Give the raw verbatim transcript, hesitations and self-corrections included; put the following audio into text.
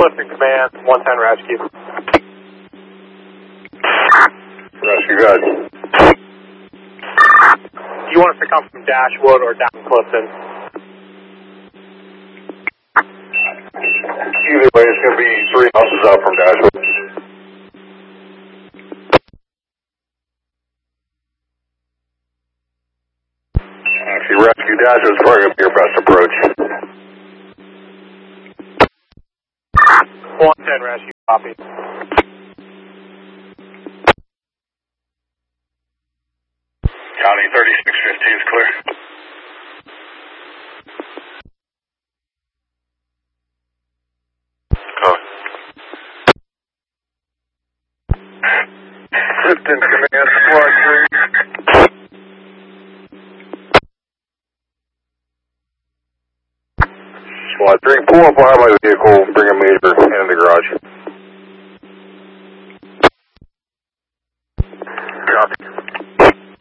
Clifton Command, one ten rescue. Rescue, good. You want us to come from Dashwood or down Clifton? Either way, it's going to be three houses up from Dashwood. Actually, rescue Dashwood is probably going to be your best approach. one ten rescue, copy. County thirty-six fifty is clear. Clifton Command, Squad three. Squad three, pull up behind my vehicle, bring a meter in the garage. Copy.